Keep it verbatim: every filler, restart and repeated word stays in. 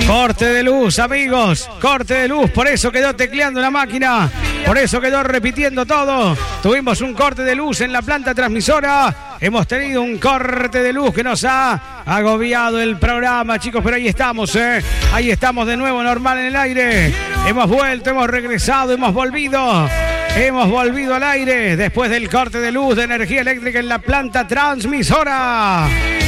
Corte de luz, amigos. Corte de luz. Por eso quedó tecleando la máquina. Por eso quedó repitiendo todo. Tuvimos un corte de luz en la planta transmisora. Hemos tenido un corte de luz que nos ha agobiado el programa, chicos. Pero ahí estamos, ¿eh? Ahí estamos de nuevo, normal en el aire. Hemos vuelto, hemos regresado, hemos volvido. Hemos volvido al aire después del corte de luz de energía eléctrica en la planta transmisora.